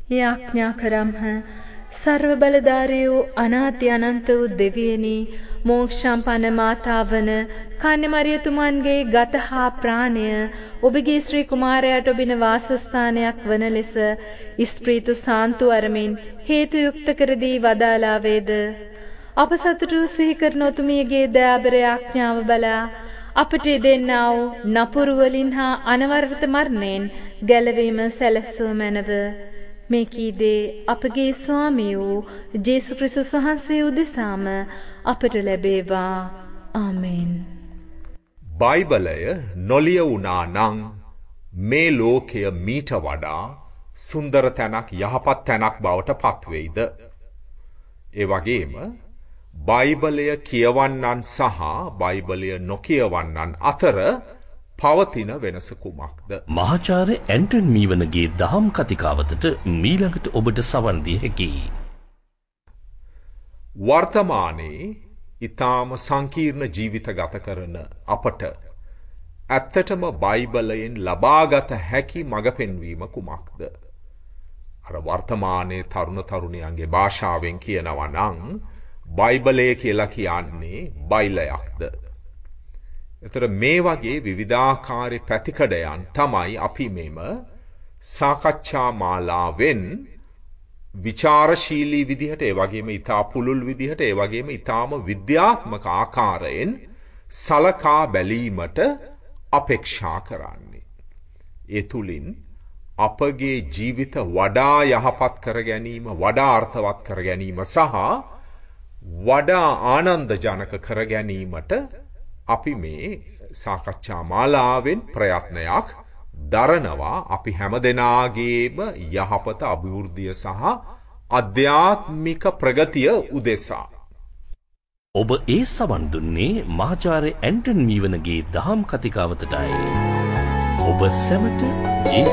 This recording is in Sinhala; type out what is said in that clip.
යාඥා කරම්හ. සර්ව බලධාරී වූ අනාති අනන්ත වූ දෙවියනි, මෝක්ෂාම්පන්න මාතාවන කන්‍යමරියතුමන්ගේ ගත හා ප්‍රාණය ඔබගේ ශ්‍රී කුමාරයාට ඔබින වාසස්ථානයක් වන ලෙස ස්ප්‍රීතු සාන්තු අරමින් හේතු යුක්ත කර දී වදාලා වේද. අප සතුටු සිහි කරන ඔතුමියගේ දයාබර යාඥාව බලා අපට දෙන්නා වූ නපුරු වලින් හා අනවරත මරණයෙන් ගැලවීම සැලැස්සුව මැනව. මේ කීදේ අපගේ ස්වාමී වූ ජේසු ක්‍රිස්තුස් වහන්සේ උදෙසාම අපට ලැබේවා. ආමෙන්. බයිබලය නොලියවුණා නම් මේ ලෝකය මීට වඩා සුන්දර තැනක්, යහපත් තැනක් බවට පත්වෙයිද? ඒ වගේම බයිබලය කියවන්නන් සහ බයිබලය නොකියවන්නන් අතර පවතින වෙනස කුමක්ද? මහාචාර්ය ඇන්ටන් මීවනගේ දහම් කතිකාවතට මීළඟට ඔබට සවන් දිය හැකියි. වර්තමානයේ ඊටාම සංකීර්ණ ජීවිත ගත කරන අපට ඇත්තටම බයිබලයෙන් ලබාගත හැකි මඟ පෙන්වීම කුමක්ද? අර වර්තමානයේ තරුණ තරුණියන්ගේ භාෂාවෙන් කියනවා නම් බයිබලය කියලා කියන්නේ බයිලයක්ද? එතර මේ වගේ විවිධාකාරී පැතිකඩයන් තමයි අපි මෙම සාකච්ඡා මාලාවෙන් විචාරශීලී විදිහට, ඒ වගේම ඊටා පුළුල් විදිහට, ඒ වගේම ඊටාම විද්‍යාත්මක ආකාරයෙන් සලකා බැලීමට අපේක්ෂා කරන්නේ. ඒ තුලින් අපගේ ජීවිත වඩා යහපත් කර ගැනීම, වඩා අර්ථවත් කර ගැනීම සහ වඩා ආනන්දජනක කර ගැනීමට අපි මේ සාකච්ඡා මාලාවෙන් ප්‍රයත්නයක් දරනවා. අපි හැමදෙනාගේම යහපත, අභිවෘද්ධිය සහ අධ්‍යාත්මික ප්‍රගතිය උදෙසා. ඔබ ඒ සවන් දුන්නේ මහාචාර්ය ඇන්ටන් මීවනගේ දහම් කතිකාවතටයි. ඔබ සැමට